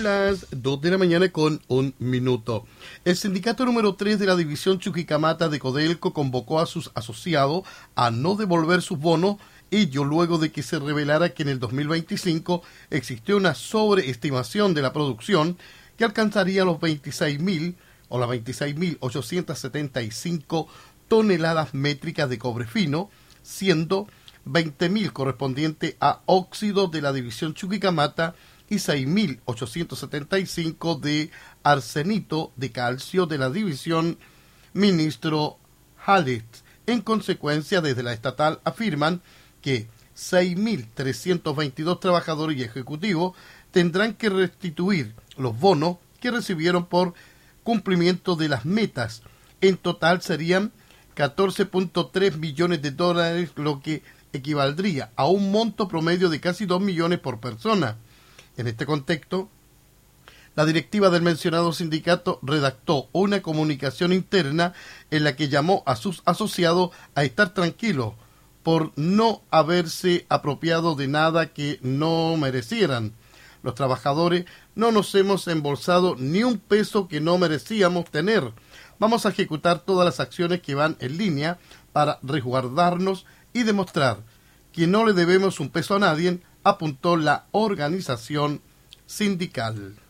las 2 de la mañana con 1 minuto. El sindicato número 3 de la división Chuquicamata de Codelco convocó a sus asociados a no devolver sus bonos, ello luego de que se revelara que en el 2025 existió una sobreestimación de la producción que alcanzaría los 26.000 o las 26.875 toneladas métricas de cobre fino, siendo 20.000 correspondiente a óxido de la división Chuquicamata y 6.875 de arsenito de calcio de la división Ministro Halit. En consecuencia, desde la estatal afirman que 6.322 trabajadores y ejecutivos tendrán que restituir los bonos que recibieron por cumplimiento de las metas. En total serían 14.3 millones de dólares, lo que equivaldría a un monto promedio de casi 2 millones por persona. En este contexto, la directiva del mencionado sindicato redactó una comunicación interna en la que llamó a sus asociados a estar tranquilos por no haberse apropiado de nada que no merecieran. Los trabajadores no nos hemos embolsado ni un peso que no merecíamos tener. Vamos a ejecutar todas las acciones que van en línea para resguardarnos y demostrar que no le debemos un peso a nadie, apuntó la organización sindical.